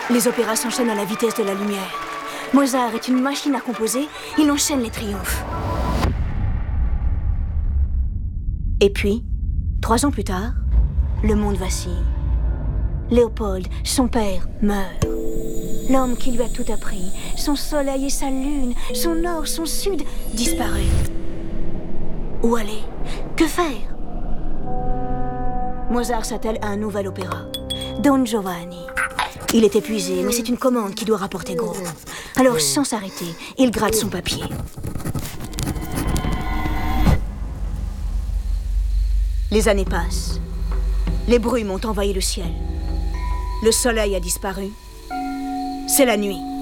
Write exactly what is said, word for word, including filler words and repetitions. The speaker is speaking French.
Les opéras s'enchaînent à la vitesse de la lumière. Mozart est une machine à composer, il enchaîne les triomphes. Et puis, trois ans plus tard, le monde vacille. Léopold, son père, meurt. L'homme qui lui a tout appris, son soleil et sa lune, son nord, son sud, disparaît. Où aller? Que faire? Mozart s'attelle à un nouvel opéra, Don Giovanni. Il est épuisé, mais c'est une commande qui doit rapporter gros. Alors, sans s'arrêter, il gratte son papier. Les années passent. Les brumes ont envahi le ciel. Le soleil a disparu. C'est la nuit.